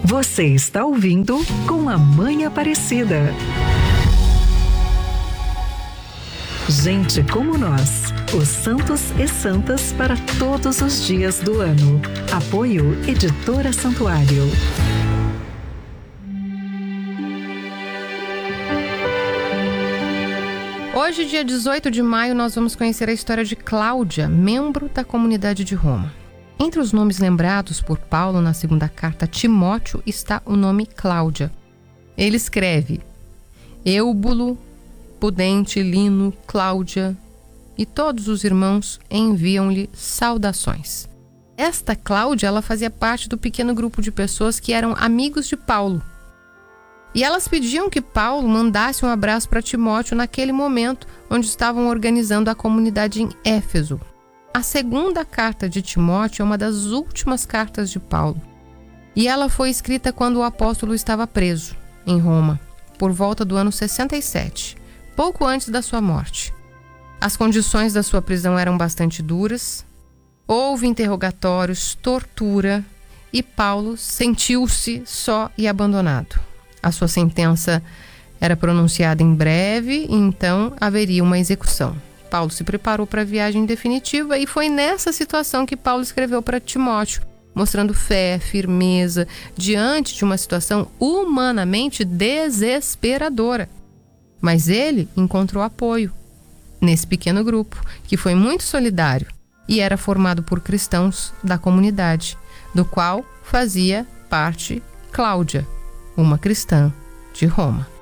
Você está ouvindo Com a Mãe Aparecida. Gente como nós, os santos e santas para todos os dias do ano. Apoio Editora Santuário. Hoje, dia 18 de maio, nós vamos conhecer a história de Cláudia, membro da comunidade de Roma. Entre os nomes lembrados por Paulo na segunda carta a Timóteo está o nome Cláudia. Ele escreve Eúbulo, Pudente, Lino, Cláudia e todos os irmãos enviam-lhe saudações. Esta Cláudia, ela fazia parte do pequeno grupo de pessoas que eram amigos de Paulo. E elas pediam que Paulo mandasse um abraço para Timóteo naquele momento onde estavam organizando a comunidade em Éfeso. A segunda carta de Timóteo é uma das últimas cartas de Paulo. E ela foi escrita quando o apóstolo estava preso, em Roma, por volta do ano 67, pouco antes da sua morte. As condições da sua prisão eram bastante duras, houve interrogatórios, tortura, e Paulo sentiu-se só e abandonado. A sua sentença era pronunciada em breve, e então haveria uma execução. Paulo se preparou para a viagem definitiva e foi nessa situação que Paulo escreveu para Timóteo, mostrando fé, firmeza, diante de uma situação humanamente desesperadora. Mas ele encontrou apoio nesse pequeno grupo, que foi muito solidário e era formado por cristãos da comunidade, do qual fazia parte Cláudia, uma cristã de Roma.